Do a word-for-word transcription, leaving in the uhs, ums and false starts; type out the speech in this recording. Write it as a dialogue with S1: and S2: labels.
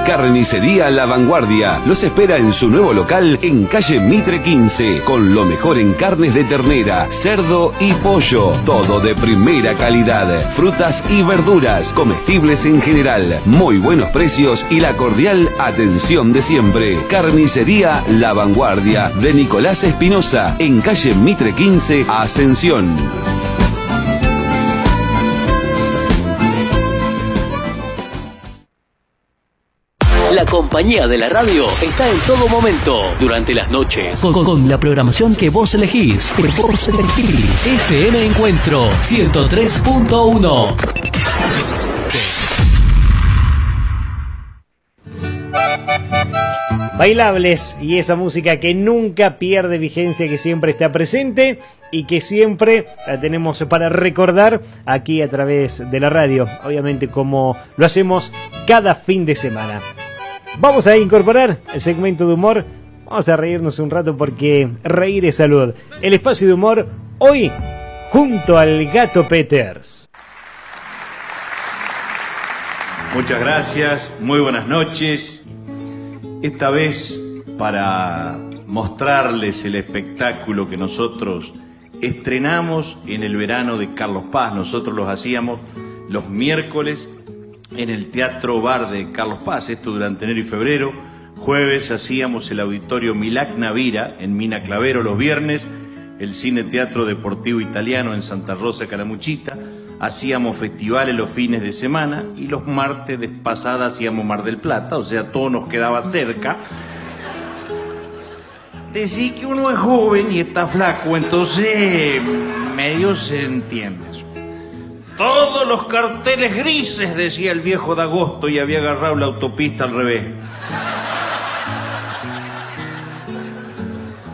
S1: Carnicería La Vanguardia los espera en su nuevo local en calle Mitre quince, con lo mejor en carnes de ternera, cerdo y pollo, todo de primera calidad, frutas y verduras, comestibles en general, muy buenos precios y la cordial atención de siempre. Carnicería La Vanguardia de Nicolás Espinosa, en calle Mitre quince, Ascensión.
S2: La compañía de la radio está en todo momento, durante las noches, con, con la programación que vos elegís. Que vos elegís. F M Encuentro ciento tres punto uno.
S3: Bailables, y esa música que nunca pierde vigencia, que siempre está presente y que siempre la tenemos para recordar aquí a través de la radio, obviamente como lo hacemos cada fin de semana. Vamos a incorporar el segmento de humor, vamos a reírnos un rato porque reír es salud. El espacio de humor hoy junto al Gato Peters.
S4: Muchas gracias, muy buenas noches. Esta vez para mostrarles el espectáculo que nosotros estrenamos en el verano de Carlos Paz. Nosotros los hacíamos los miércoles en el Teatro Bar de Carlos Paz, esto durante enero y febrero. Jueves hacíamos el Auditorio Milac Navira en Mina Clavero. Los viernes el Cine Teatro Deportivo Italiano en Santa Rosa Calamuchita. Hacíamos festivales los fines de semana y los martes de pasada hacíamos Mar del Plata, o sea, todo nos quedaba cerca. Decir que uno es joven y está flaco, entonces medio se entiende. Todos los carteles grises, decía el viejo de agosto, y había agarrado la autopista al revés.